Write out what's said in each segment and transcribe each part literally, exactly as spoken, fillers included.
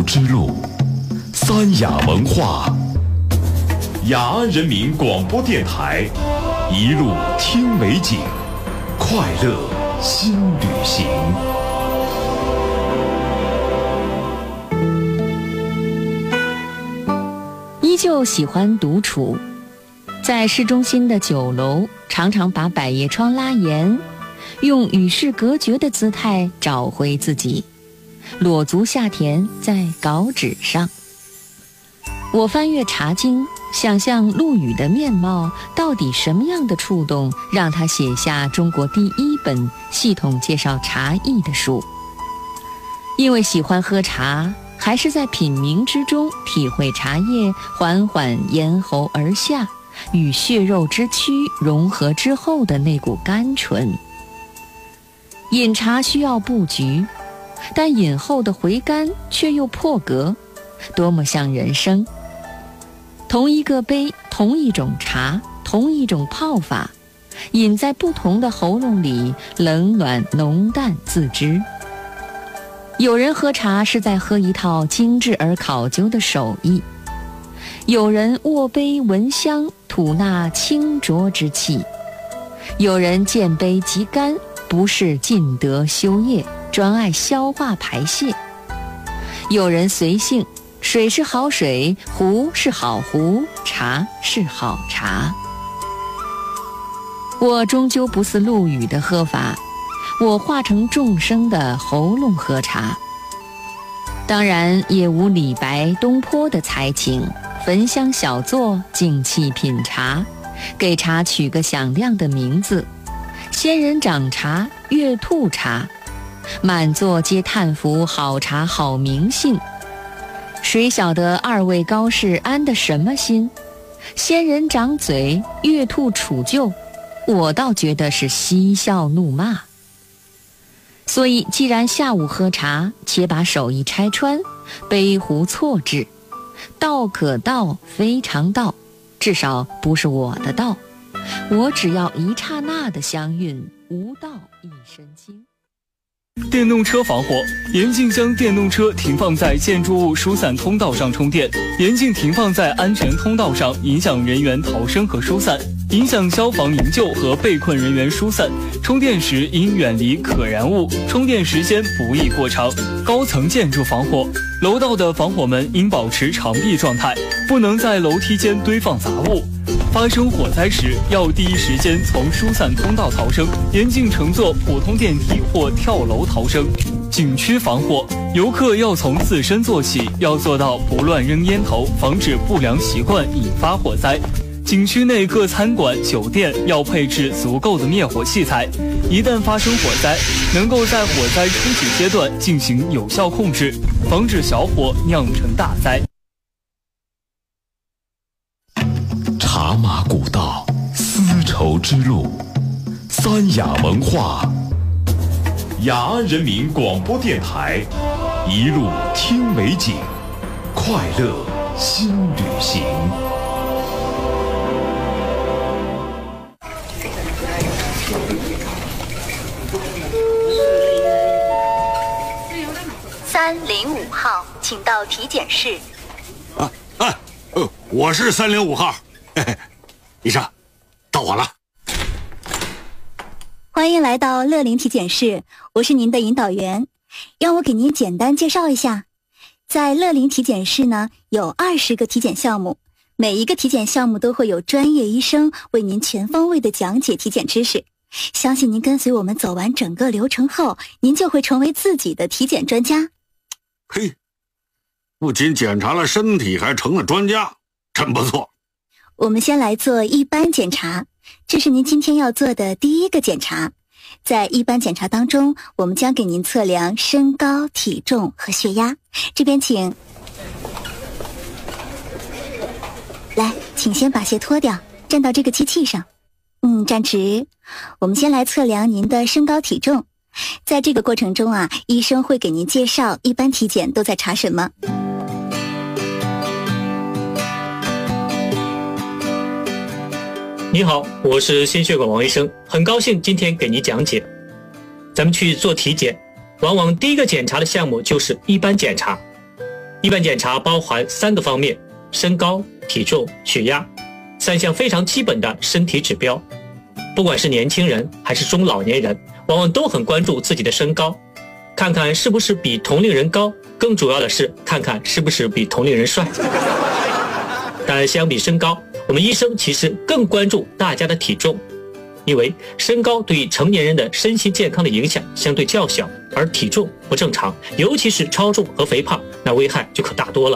绸之路，三雅文化，雅安人民广播电台，一路听美景，快乐新旅行。 依旧喜欢独处，在市中心的酒楼，常常把百叶窗拉严，用与世隔绝的姿态找回自己，裸足下田在稿纸上。我翻阅茶经，想象陆羽的面貌，到底什么样的触动让他写下中国第一本系统介绍茶艺的书。因为喜欢喝茶，还是在品茗之中体会茶叶缓缓咽喉而下，与血肉之躯融合之后的那股甘醇。饮茶需要布局，但饮后的回甘却又破格，多么像人生。同一个杯，同一种茶，同一种泡法，饮在不同的喉咙里，冷暖浓淡自知。有人喝茶是在喝一套精致而考究的手艺，有人握杯闻香，吐纳清浊之气，有人见杯即甘，不是尽德修业，专爱消化排泄。有人随性，水是好水，壶是好壶，茶是好茶。我终究不似陆羽的喝法，我化成众生的喉咙喝茶。当然也无李白、东坡的才情，焚香小坐，静气品茶，给茶取个响亮的名字，仙人掌茶、月兔茶，满座皆叹服好茶好名信。谁晓得二位高士安的什么心？仙人掌嘴，月兔杵臼，我倒觉得是嬉笑怒骂。所以既然下午喝茶，且把手艺拆穿，杯壶错置，道可道非常道，至少不是我的道，我只要一刹那的相运，无道一身轻。 电动车防火，严禁将电动车停放在建筑物疏散通道上充电，严禁停放在安全通道上，影响人员逃生和疏散，影响消防营救和被困人员疏散。充电时应远离可燃物，充电时间不宜过长。高层建筑防火，楼道的防火门应保持长闭状态，不能在楼梯间堆放杂物。发生火灾时，要第一时间从疏散通道逃生，严禁乘坐普通电梯或跳楼逃生。景区防火，游客要从自身做起，要做到不乱扔烟头，防止不良习惯引发火灾。景区内各餐馆、酒店要配置足够的灭火器材，一旦发生火灾，能够在火灾初级阶段进行有效控制，防止小火酿成大灾。 茶马古道，丝绸之路，三雅文化，雅安人民广播电台，一路听美景，快乐新旅行。 三零五号，请到体检室。 啊啊，呃，我是三零五号。嘿嘿，医生，到我了。 欢迎来到乐龄体检室，我是您的引导员。让我给您简单介绍一下，在乐龄体检室呢，有二十个体检项目，每一个体检项目都会有专业医生为您全方位的讲解体检知识。相信您跟随我们走完整个流程后，您就会成为自己的体检专家。 嘿，不仅检查了身体，还成了专家，真不错。 我们先来做一般检查，这是您今天要做的第一个检查。在一般检查当中，我们将给您测量身高、体重和血压。这边请。来，请先把鞋脱掉，站到这个机器上。嗯，站直。我们先来测量您的身高体重。在这个过程中啊，医生会给您介绍一般体检都在查什么。 你好，我是心血管王医生，很高兴今天给你讲解。咱们去做体检，往往第一个检查的项目就是一般检查。 一般检查包含三个方面：身高、体重、血压，三项非常基本的身体指标。不管是年轻人还是中老年人，往往都很关注自己的身高，看看是不是比同龄人高，更主要的是看看是不是比同龄人帅。但相比身高，我们医生其实更关注大家的体重，因为身高对于成年人的身心健康的影响相对较小，而体重不正常，尤其是超重和肥胖，那危害就可大多了。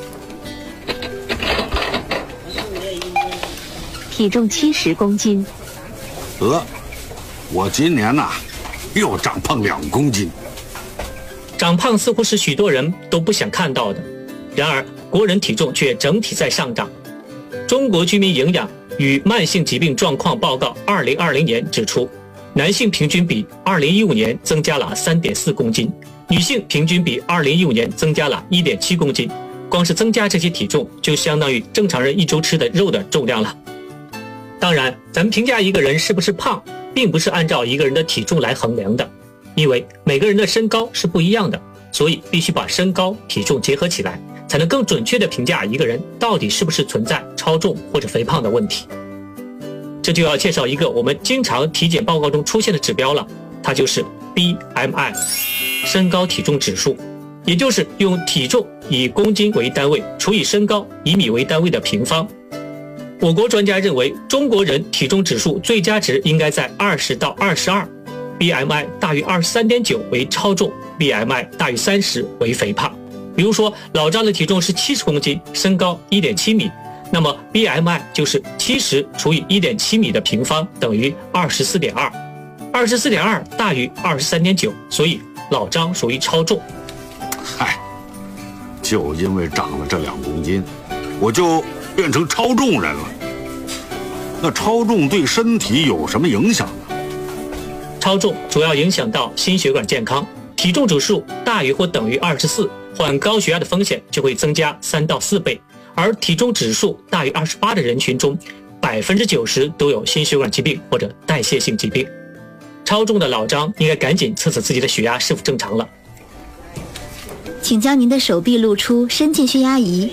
体重七十公斤。 得，我今年呐、啊、又长胖两公斤。 长胖似乎是许多人都不想看到的，然而国人体重却整体在上涨。中国居民营养与慢性疾病状况报告二零二零年指出，男性平均比二零一五年增加了 三点四公斤，女性平均比二零一五年增加了 一点七公斤。光是增加这些体重，就相当于正常人一周吃的肉的重量了。当然，咱们评价一个人是不是胖，并不是按照一个人的体重来衡量的，因为每个人的身高是不一样的，所以必须把身高、体重结合起来，才能更准确地评价一个人到底是不是存在超重或者肥胖的问题。这就要介绍一个我们经常体检报告中出现的指标了，它就是 B M I， 身高体重指数，也就是用体重以公斤为单位除以身高以米为单位的平方。我国专家认为，中国人体重指数最佳值应该在二十到二十二， B M I 大于 二十三点九 为超重， B M I 大于三十为肥胖。比如说老张的体重是七十公斤，身高 一点七米，那么 B M I 就是七十除以 一点七米的平方等于 二十四点二， 二十四点二 大于 二十三点九， 所以老张属于超重。 嗨，就因为长了这两公斤，我就变成超重人了。那超重对身体有什么影响呢？ 超重主要影响到心血管健康，体重指数大于或等于二十四，患高血压的风险就会增加三到四倍，而体重指数大于二十八的人群中，百分之九十都有心血管疾病或者代谢性疾病。超重的老张应该赶紧测测自己的血压是否正常了。 请将您的手臂露出，伸进血压仪。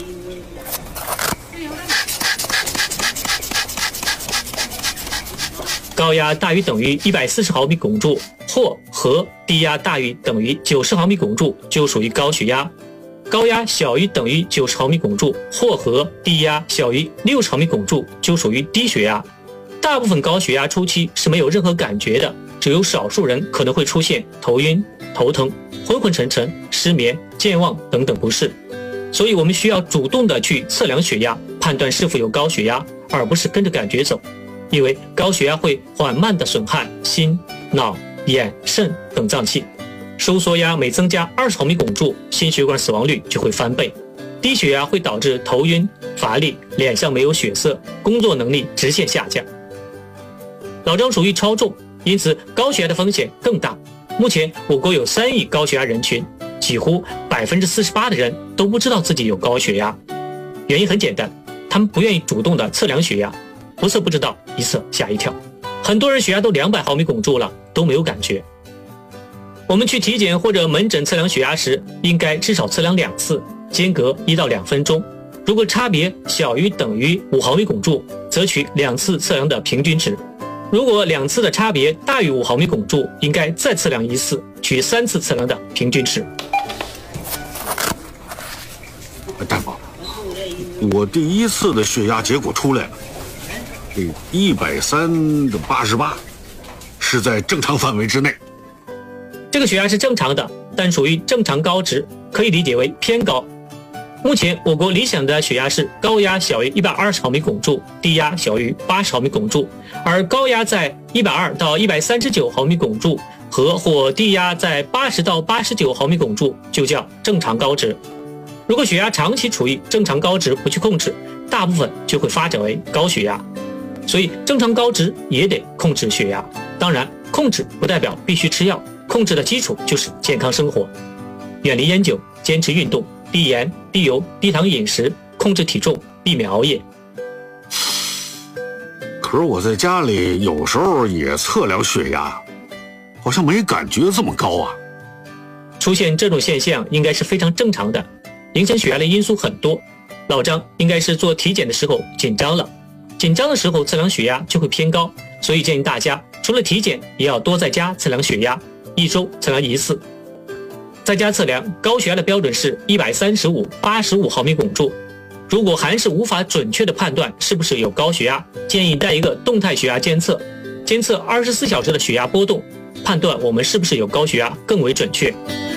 高压大于等于一百四十毫米汞柱，或和低压大于等于九十毫米汞柱就属于高血压。高压小于等于九十毫米汞柱，或和低压小于六十毫米汞柱就属于低血压。大部分高血压初期是没有任何感觉的，只有少数人可能会出现头晕、头疼、昏昏沉沉、失眠、健忘等等不适。所以我们需要主动的去测量血压，判断是否有高血压，而不是跟着感觉走。因为高血压会缓慢地损害心、脑、眼、肾等脏器。收缩压每增加二十毫米汞柱，心血管死亡率就会翻倍。低血压会导致头晕、乏力、脸上没有血色，工作能力直线下降。老张属于超重，因此高血压的风险更大。目前我国有三亿高血压人群，几乎 百分之四十八 的人都不知道自己有高血压。原因很简单，他们不愿意主动的测量血压，不测不知道，一测吓一跳。很多人血压都两百毫米汞柱了，都没有感觉。我们去体检或者门诊测量血压时，应该至少测量两次，间隔一到两分钟。如果差别小于等于五毫米汞柱，则取两次测量的平均值。如果两次的差别大于五毫米汞柱，应该再测量一次，取三次测量的平均值。 大夫，我第一次的血压结果出来了，这一百三的八十八，是在正常范围之内。 这个血压是正常的，但属于正常高值，可以理解为偏高。目前我国理想的血压是高压小于一百二十毫米汞柱，低压小于八十毫米汞柱，而高压在一百二到一百三十九毫米汞柱和或低压在八十到八十九毫米汞柱就叫正常高值。如果血压长期处于正常高值不去控制，大部分就会发展为高血压。所以正常高值也得控制血压。当然，控制不代表必须吃药，控制的基础就是健康生活，远离烟酒，坚持运动，低盐、低油、低糖饮食，控制体重，避免熬夜。 可是我在家里有时候也测量血压，好像没感觉这么高啊。 出现这种现象应该是非常正常的， 影响血压的因素很多。老张应该是做体检的时候紧张了，紧张的时候测量血压就会偏高，所以建议大家除了体检也要多在家测量血压，一周测量一次。在家测量高血压的标准是一百三十五、八十五毫米汞柱。如果还是无法准确的判断是不是有高血压，建议带一个动态血压监测，监测二十四小时的血压波动，判断我们是不是有高血压更为准确。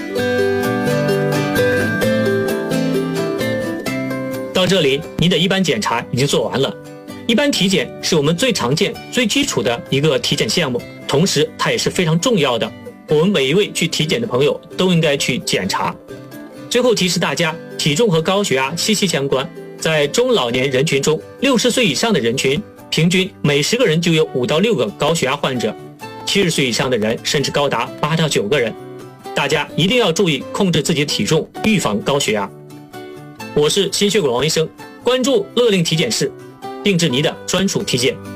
到这里，你的一般检查已经做完了。一般体检是我们最常见、最基础的一个体检项目，同时它也是非常重要的。我们每一位去体检的朋友都应该去检查。最后提示大家，体重和高血压息息相关。在中老年人群中，六十岁以上的人群，平均每十个人就有五到六个高血压患者，七十岁以上的人甚至高达八到九个人。大家一定要注意控制自己的体重，预防高血压。我是心血管王医生，关注乐龄体检室，定制您的专属体检。